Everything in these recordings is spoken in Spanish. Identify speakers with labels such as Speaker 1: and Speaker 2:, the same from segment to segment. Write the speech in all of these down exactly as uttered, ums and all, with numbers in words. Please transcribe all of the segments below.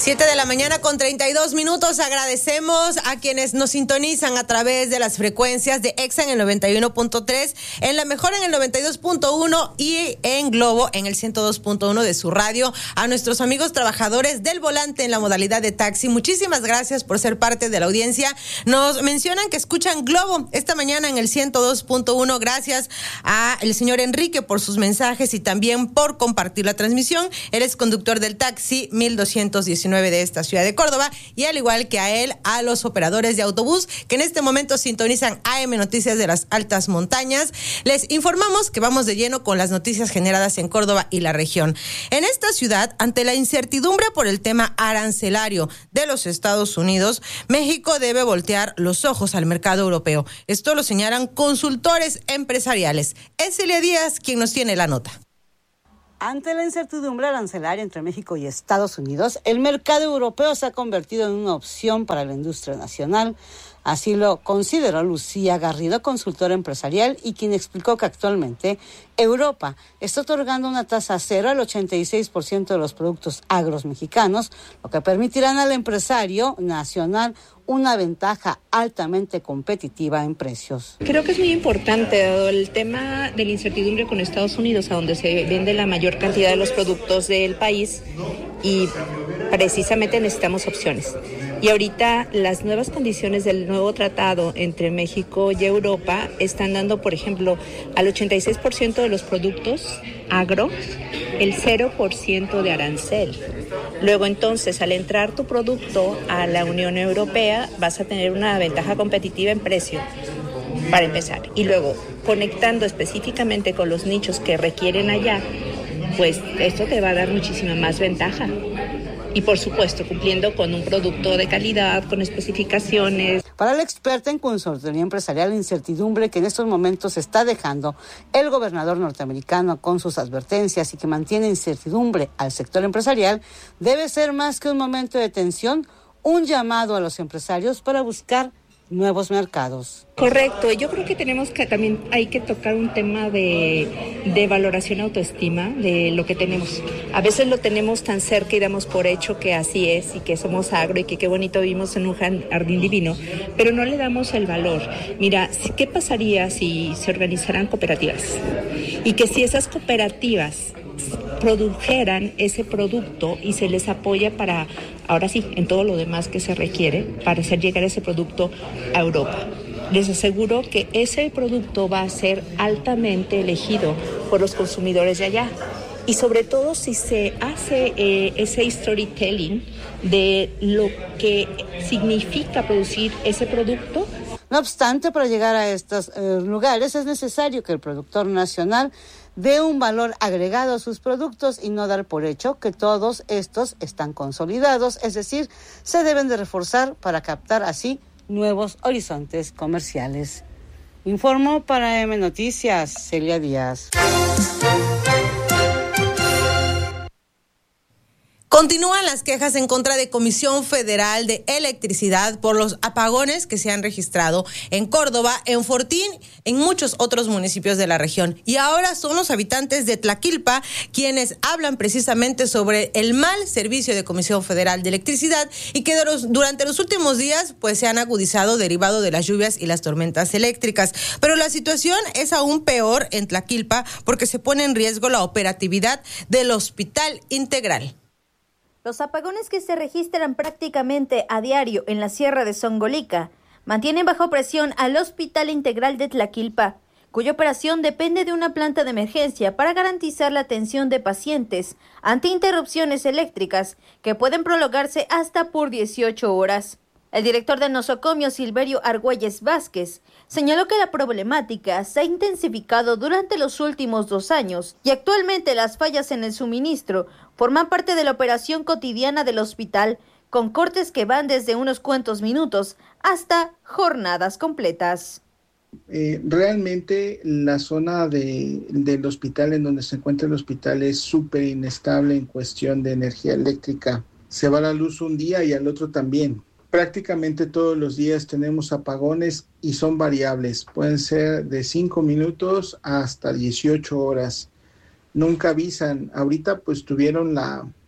Speaker 1: Siete de la mañana con treinta y dos minutos. Agradecemos a quienes nos sintonizan a través de las frecuencias de Exa en el noventa y uno punto tres, en La Mejor en el noventa y dos punto uno y en Globo en el ciento dos punto uno de su radio. A nuestros amigos trabajadores del volante en la modalidad de taxi, muchísimas gracias por ser parte de la audiencia. Nos mencionan que escuchan Globo esta mañana en el ciento dos punto uno. Gracias a el señor Enrique por sus mensajes y también por compartir la transmisión. Él es conductor del taxi mil doscientos diecinueve de esta ciudad de Córdoba, y al igual que a él, a los operadores de autobús que en este momento sintonizan A M Noticias de las Altas Montañas. Les informamos que vamos de lleno con las noticias generadas en Córdoba y la región. En esta ciudad, ante la incertidumbre por el tema arancelario de los Estados Unidos, México debe voltear los ojos al mercado europeo. Esto lo señalan consultores empresariales. Es Celia Díaz quien nos tiene la nota.
Speaker 2: Ante la incertidumbre arancelaria entre México y Estados Unidos, el mercado europeo se ha convertido en una opción para la industria nacional. Así lo consideró Lucía Garrido, consultora empresarial, y quien explicó que actualmente Europa está otorgando una tasa cero al ochenta y seis por ciento de los productos agros mexicanos, lo que permitirán al empresario nacional una ventaja altamente competitiva en precios.
Speaker 3: Creo que es muy importante, dado el tema de la incertidumbre con Estados Unidos, a donde se vende la mayor cantidad de los productos del país, y precisamente necesitamos opciones. Y ahorita las nuevas condiciones del nuevo tratado entre México y Europa están dando, por ejemplo, al ochenta y seis por ciento de los productos agro, el cero por ciento de arancel. Luego, entonces, al entrar tu producto a la Unión Europea, vas a tener una ventaja competitiva en precio, para empezar. Y luego, conectando específicamente con los nichos que requieren allá, pues esto te va a dar muchísima más ventaja. Y por supuesto, cumpliendo con un producto de calidad, con especificaciones.
Speaker 2: Para la experta en consultoría empresarial, la incertidumbre que en estos momentos está dejando el gobernador norteamericano con sus advertencias y que mantiene incertidumbre al sector empresarial, debe ser más que un momento de tensión, un llamado a los empresarios para buscar nuevos mercados.
Speaker 3: Correcto, yo creo que tenemos que también hay que tocar un tema de, de valoración, autoestima de lo que tenemos. A veces lo tenemos tan cerca y damos por hecho que así es y que somos agro y que qué bonito vivimos en un jardín divino, pero no le damos el valor. Mira, ¿qué pasaría si se organizaran cooperativas? Y que si esas cooperativas produjeran ese producto y se les apoya para, ahora sí, en todo lo demás que se requiere para hacer llegar ese producto a Europa. Les aseguro que ese producto va a ser altamente elegido por los consumidores de allá. Y sobre todo si se hace eh, ese storytelling de lo que significa producir ese producto.
Speaker 2: No obstante, para llegar a estos eh, lugares es necesario que el productor nacional dé un valor agregado a sus productos y no dar por hecho que todos estos están consolidados, es decir, se deben de reforzar para captar así nuevos horizontes comerciales. Informó para M Noticias, Celia Díaz.
Speaker 1: Continúan las quejas en contra de Comisión Federal de Electricidad por los apagones que se han registrado en Córdoba, en Fortín, en muchos otros municipios de la región. Y ahora son los habitantes de Tlaquilpa quienes hablan precisamente sobre el mal servicio de Comisión Federal de Electricidad y que de los, durante los últimos días pues se han agudizado derivado de las lluvias y las tormentas eléctricas. Pero la situación es aún peor en Tlaquilpa porque se pone en riesgo la operatividad del Hospital Integral.
Speaker 4: Los apagones que se registran prácticamente a diario en la Sierra de Songolica mantienen bajo presión al Hospital Integral de Tlaquilpa, cuya operación depende de una planta de emergencia para garantizar la atención de pacientes ante interrupciones eléctricas que pueden prolongarse hasta por dieciocho horas. El director del nosocomio, Silverio Argüelles Vázquez, señaló que la problemática se ha intensificado durante los últimos dos años y actualmente las fallas en el suministro forman parte de la operación cotidiana del hospital, con cortes que van desde unos cuantos minutos hasta jornadas completas.
Speaker 5: Eh, realmente la zona de, del hospital, en donde se encuentra el hospital, es súper inestable en cuestión de energía eléctrica. Se va la luz un día y al otro también. Prácticamente todos los días tenemos apagones y son variables. Pueden ser de cinco minutos hasta dieciocho horas. Nunca avisan. Ahorita pues tuvieron la,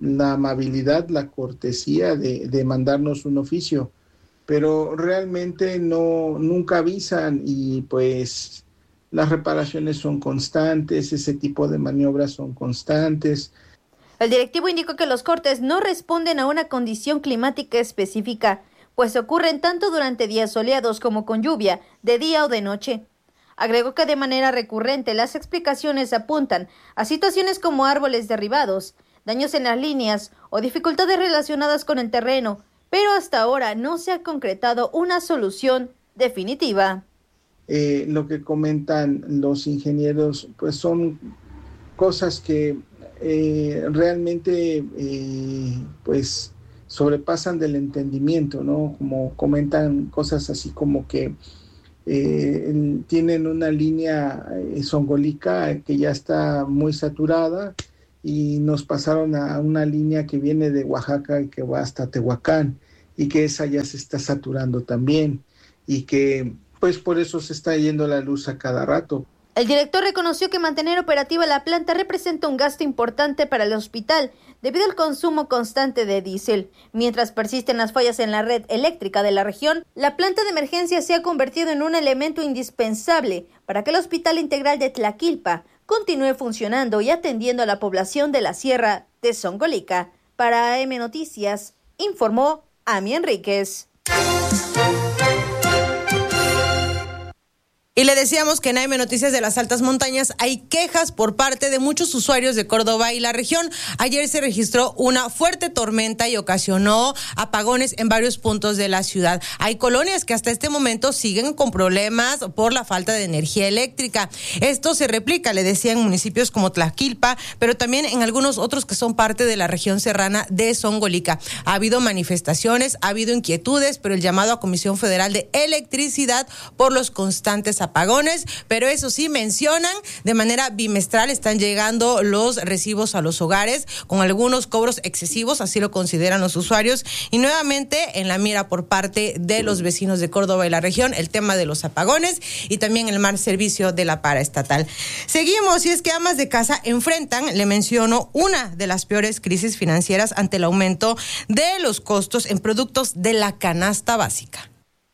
Speaker 5: la amabilidad, la cortesía de, de mandarnos un oficio, pero realmente no, nunca avisan y pues las reparaciones son constantes, ese tipo de maniobras son constantes.
Speaker 4: El directivo indicó que los cortes no responden a una condición climática específica, pues ocurren tanto durante días soleados como con lluvia, de día o de noche. Agregó que de manera recurrente las explicaciones apuntan a situaciones como árboles derribados, daños en las líneas o dificultades relacionadas con el terreno, pero hasta ahora no se ha concretado una solución definitiva.
Speaker 5: Eh, lo que comentan los ingenieros pues son cosas que eh, realmente eh, pues sobrepasan del entendimiento, ¿no? Como comentan cosas así como que eh, tienen una línea eh, zongolica que ya está muy saturada y nos pasaron a una línea que viene de Oaxaca y que va hasta Tehuacán y que esa ya se está saturando también y que pues por eso se está yendo la luz a cada rato.
Speaker 4: El director reconoció que mantener operativa la planta representa un gasto importante para el hospital debido al consumo constante de diésel. Mientras persisten las fallas en la red eléctrica de la región, la planta de emergencia se ha convertido en un elemento indispensable para que el Hospital Integral de Tlaquilpa continúe funcionando y atendiendo a la población de la Sierra de Zongolica. Para A M Noticias, informó Ami Enríquez.
Speaker 1: Y le decíamos que en A M Noticias de las Altas Montañas hay quejas por parte de muchos usuarios de Córdoba y la región. Ayer se registró una fuerte tormenta y ocasionó apagones en varios puntos de la ciudad. Hay colonias que hasta este momento siguen con problemas por la falta de energía eléctrica. Esto se replica, le decía, en municipios como Tlaquilpa, pero también en algunos otros que son parte de la región serrana de Zongolica. Ha habido manifestaciones, ha habido inquietudes, pero el llamado a Comisión Federal de Electricidad por los constantes apagones, pero eso sí mencionan, de manera bimestral están llegando los recibos a los hogares con algunos cobros excesivos, así lo consideran los usuarios, y nuevamente en la mira por parte de los vecinos de Córdoba y la región el tema de los apagones y también el mal servicio de la paraestatal. Seguimos, y es que amas de casa enfrentan, le menciono, una de las peores crisis financieras ante el aumento de los costos en productos de la canasta básica.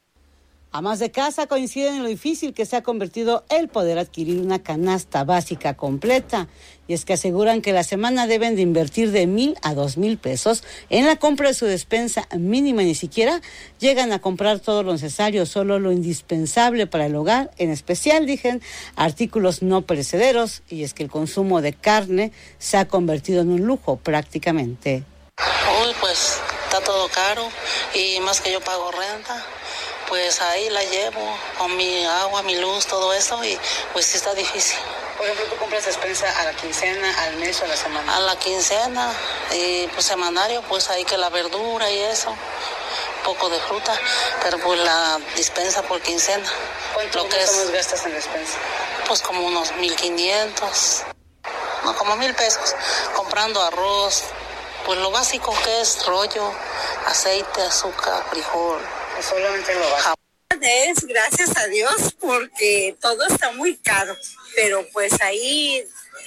Speaker 2: Amas de casa coinciden en lo difícil que se ha convertido el poder adquirir una canasta básica completa. Y es que aseguran que la semana deben de invertir de mil a dos mil pesos en la compra de su despensa mínima. Ni siquiera llegan a comprar todo lo necesario, solo lo indispensable para el hogar. En especial, dicen, artículos no perecederos. Y es que el consumo de carne se ha convertido en un lujo prácticamente.
Speaker 6: Uy, pues está todo caro y más que yo pago renta. Pues ahí la llevo con mi agua, mi luz, todo eso, y pues sí está difícil.
Speaker 2: Por ejemplo, ¿tú compras despensa a la quincena, al mes o a la semana?
Speaker 6: A la quincena, y pues semanario, pues ahí que la verdura y eso, poco de fruta, pero pues la dispensa por quincena.
Speaker 2: ¿Cuánto
Speaker 6: lo que es,
Speaker 2: gastas en despensa?
Speaker 6: Pues como unos mil quinientos, no, como mil pesos, comprando arroz, pues lo básico que es rollo, aceite, azúcar, frijol.
Speaker 2: Solamente lo bajo.
Speaker 7: Es gracias a Dios porque todo está muy caro, pero pues ahí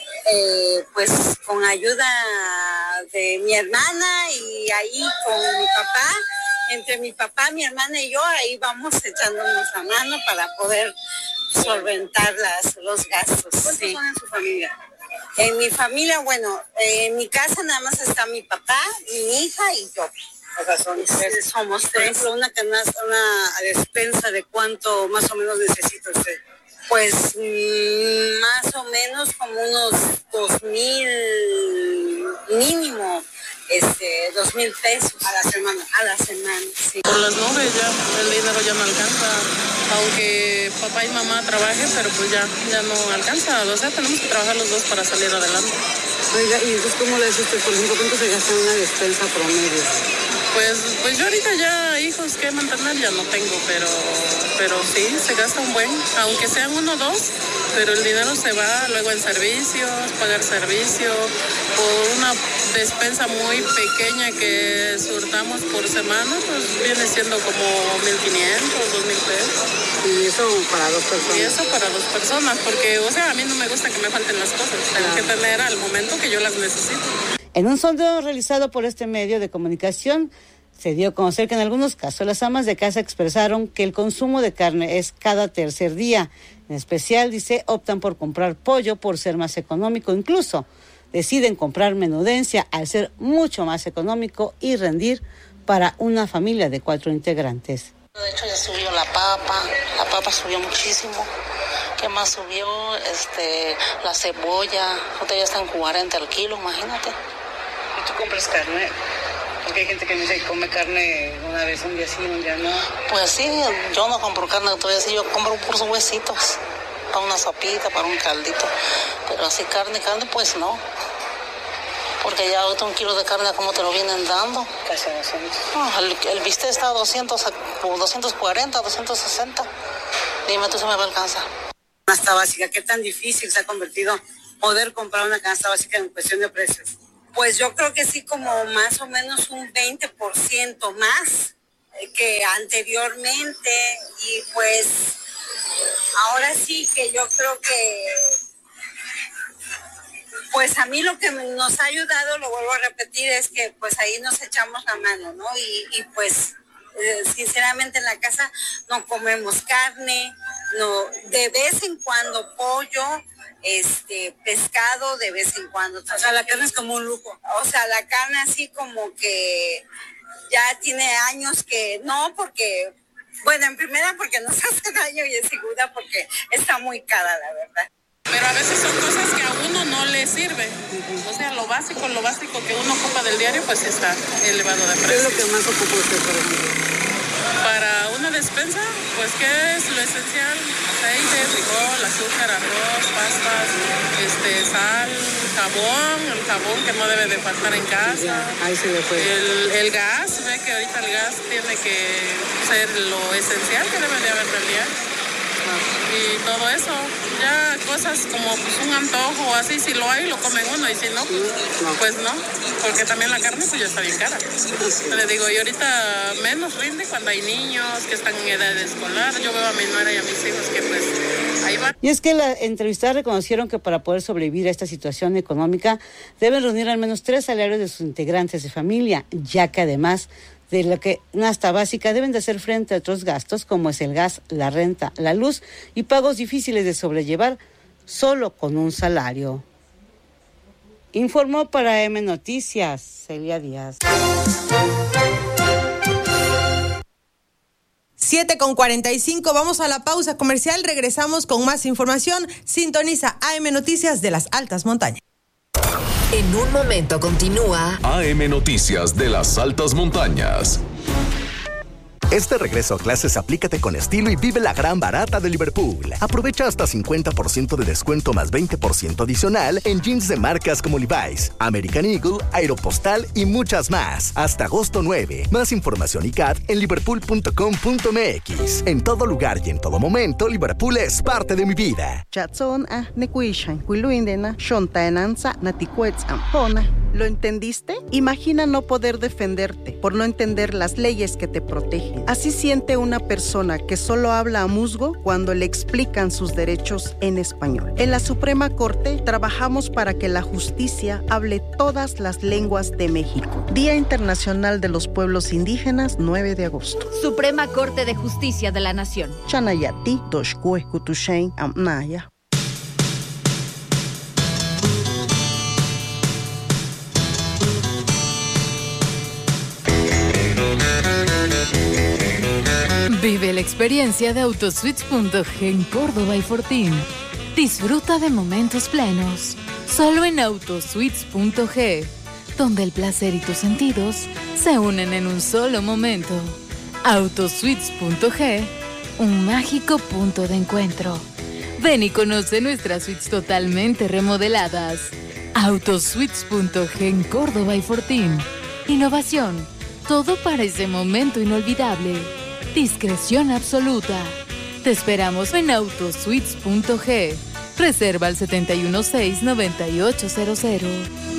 Speaker 7: eh, pues con ayuda de mi hermana y ahí con mi papá, entre mi papá, mi hermana y yo, ahí vamos echándonos la mano para poder solventar las, los gastos.
Speaker 2: ¿Cuántos
Speaker 7: sí.
Speaker 2: son en su familia?
Speaker 7: En mi familia, bueno, en mi casa nada más está mi papá, mi hija y yo.
Speaker 2: O sea, son tres.
Speaker 7: Somos
Speaker 2: Por
Speaker 7: tres.
Speaker 2: ejemplo, una canasta, una despensa de cuánto más o menos necesita usted.
Speaker 7: Pues mmm, más o menos como unos dos mil mínimo, este, dos mil pesos
Speaker 2: A la semana.
Speaker 7: a la semana. Sí.
Speaker 8: Por las nubes ya, el dinero ya no alcanza, aunque papá y mamá trabajen, pero pues ya, ya no alcanza, o sea, tenemos que trabajar los dos para salir adelante.
Speaker 2: Oiga, ¿y entonces cómo le hace usted? Por ejemplo, ¿cuánto se gasta en una despensa promedio?
Speaker 8: Pues, pues yo ahorita ya hijos que mantener ya no tengo, pero, pero sí, se gasta un buen, aunque sean uno o dos, pero el dinero se va luego en servicios, pagar servicio, por una despensa muy pequeña que surtamos por semana, pues viene siendo como mil quinientos, dos mil pesos.
Speaker 2: Y eso para dos personas.
Speaker 8: Y eso para dos personas, porque, o sea, a mí no me gusta que me falten las cosas, tengo que tener al momento que yo las necesito.
Speaker 2: En un sondeo realizado por este medio de comunicación, se dio a conocer que en algunos casos las amas de casa expresaron que el consumo de carne es cada tercer día. En especial, dice, optan por comprar pollo por ser más económico. Incluso deciden comprar menudencia al ser mucho más económico y rendir para una familia de cuatro integrantes.
Speaker 6: De hecho, ya subió la papa, la papa subió muchísimo. ¿Qué más subió? Este, la cebolla, ahorita ya está en cuarenta al kilo, imagínate.
Speaker 2: ¿Y tú compras carne? Porque hay gente que me dice que come carne una vez, un día sí, un día no.
Speaker 6: Pues sí, yo no compro carne, todavía sí, yo compro puros huesitos, para una sopita, para un caldito. Pero así carne, carne, pues no. Porque ya ahorita un kilo de carne, ¿cómo te lo vienen dando?
Speaker 2: Casi doscientos.
Speaker 6: No, el, el bistec está a doscientos, doscientos cuarenta, doscientos sesenta. Dime tú si me va a alcanzar.
Speaker 2: Canasta básica, ¿qué tan difícil se ha convertido poder comprar una canasta básica en cuestión de precios?
Speaker 7: Pues yo creo que sí, como más o menos un veinte por ciento más que anteriormente. Y pues ahora sí que yo creo que, pues a mí lo que nos ha ayudado, lo vuelvo a repetir, es que pues ahí nos echamos la mano, ¿no? Y, y pues eh, sinceramente en la casa no comemos carne, no, de vez en cuando pollo, este, pescado de vez en cuando.
Speaker 2: O sea, la carne es como un lujo.
Speaker 7: O sea, la carne así como que ya tiene años que no, porque, bueno, en primera porque nos hace daño y en segunda porque está muy cara, la verdad.
Speaker 8: Pero a veces son cosas que a uno no le sirve. O sea, lo básico, lo básico que uno ocupa del diario, pues está elevado de precio.
Speaker 2: ¿Qué es lo que más ocupa usted, por ejemplo?
Speaker 8: Para una despensa, pues ¿qué es lo esencial? Aceite, frijol, azúcar, arroz, pastas, este, sal, jabón, el jabón que no debe de faltar en casa.
Speaker 2: Ya, ahí se le fue.
Speaker 8: El, el gas, ve que ahorita el gas tiene que ser lo esencial que debe de haber en realidad. Y todo eso, ya cosas como pues, un antojo o así, si lo hay, lo comen uno, y si no, pues no, pues no, porque también la carne pues ya está bien cara. Le digo, y ahorita menos rinde cuando hay niños que están en edad escolar. Yo veo a mi nuera y a mis hijos que pues ahí van.
Speaker 2: Y es que las entrevistadas reconocieron que para poder sobrevivir a esta situación económica deben reunir al menos tres salarios de sus integrantes de familia, ya que además de la que canasta básica deben de hacer frente a otros gastos como es el gas, la renta, la luz y pagos difíciles de sobrellevar solo con un salario. Informó para M Noticias, Celia Díaz.
Speaker 1: siete con cuarenta y cinco, vamos a la pausa comercial, regresamos con más información. Sintoniza A M Noticias de las Altas Montañas.
Speaker 9: En un momento continúa
Speaker 10: A M Noticias de las Altas Montañas.
Speaker 11: Este regreso a clases aplícate con estilo y vive la gran barata de Liverpool. Aprovecha hasta cincuenta por ciento de descuento más veinte por ciento adicional en jeans de marcas como Levi's, American Eagle, Aeropostal y muchas más. Hasta agosto nueve. Más información y C A D en liverpool punto com punto m x. En todo lugar y en todo momento, Liverpool es parte de mi vida.
Speaker 12: ¿Lo entendiste? Imagina no poder defenderte por no entender las leyes que te protegen. Así siente una persona que solo habla a musgo cuando le explican sus derechos en español. En la Suprema Corte trabajamos para que la justicia hable todas las lenguas de México. Día Internacional de los Pueblos Indígenas, nueve de agosto.
Speaker 13: Suprema Corte de Justicia de la Nación.
Speaker 12: Chanayati, Toshkue, Kutushain, Amnaya.
Speaker 14: Vive la experiencia de Autosuites punto g en Córdoba y Fortín. Disfruta de momentos plenos, solo en Autosuites punto g, donde el placer y tus sentidos se unen en un solo momento. Autosuites punto g, un mágico punto de encuentro. Ven y conoce nuestras suites totalmente remodeladas. Autosuites punto g en Córdoba y Fortín. Innovación, todo para ese momento inolvidable. Discreción absoluta. Te esperamos en Autosuites punto g. Reserva al setenta y uno seis, noventa y ocho cero cero.